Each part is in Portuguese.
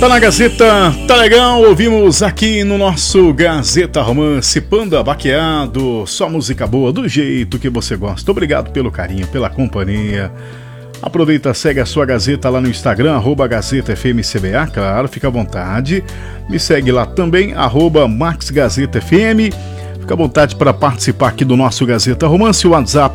Tá na Gazeta, tá legal, ouvimos aqui no nosso Gazeta Romance, Panda Baqueado, só música boa, do jeito que você gosta. Obrigado pelo carinho, pela companhia. Aproveita, segue a sua Gazeta lá no Instagram, @GazetaFMCBA, claro, fica à vontade. Me segue lá também, @MaxGazetaFM. Fica à vontade para participar aqui do nosso Gazeta Romance, o WhatsApp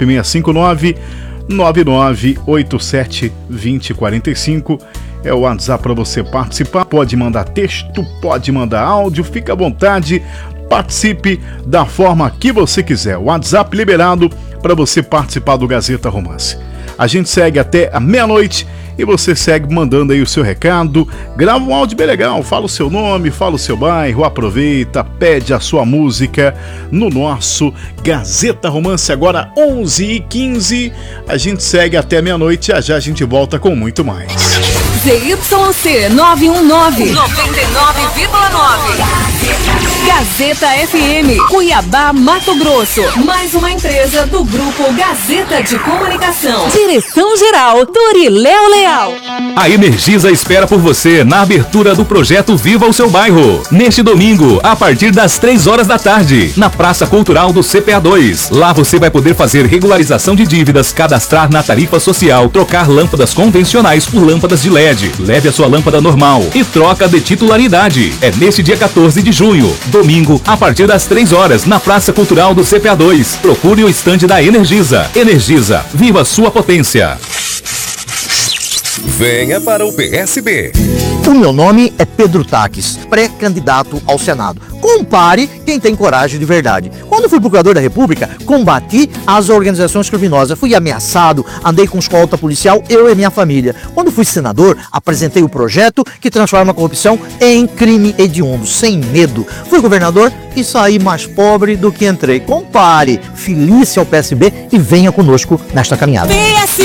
659-9987-2045. É o WhatsApp para você participar. Pode mandar texto, pode mandar áudio, fica à vontade. Participe da forma que você quiser. O WhatsApp liberado para você participar do Gazeta Romance. A gente segue até a meia-noite e você segue mandando aí o seu recado. Grava um áudio bem legal, fala o seu nome, fala o seu bairro, aproveita, pede a sua música no nosso Gazeta Romance. Agora 11h15, a gente segue até meia-noite e já a gente volta com muito mais. ZYC 919, 99,9. Gazeta FM, Cuiabá, Mato Grosso. Mais uma empresa do Grupo Gazeta de Comunicação. Direção-geral, Doriléo Leal. A Energisa espera por você na abertura do projeto Viva o Seu Bairro. Neste domingo, a partir das 3 horas da tarde, na Praça Cultural do CPA 2. Lá você vai poder fazer regularização de dívidas, cadastrar na tarifa social, trocar lâmpadas convencionais por lâmpadas de LED. Leve a sua lâmpada normal e troca de titularidade. É neste dia 14 de junho, domingo, a partir das 3 horas, na Praça Cultural do CPA 2. Procure o estande da Energisa. Energisa, viva sua potência. Venha para o PSB. O meu nome é Pedro Taques, pré-candidato ao Senado. Compare quem tem coragem de verdade. Quando fui procurador da República, combati as organizações criminosas. Fui ameaçado, andei com escolta policial, eu e minha família. Quando fui senador, apresentei o projeto que transforma a corrupção em crime hediondo, sem medo. Fui governador e saí mais pobre do que entrei. Compare, filie-se ao PSB e venha conosco nesta caminhada. PSB!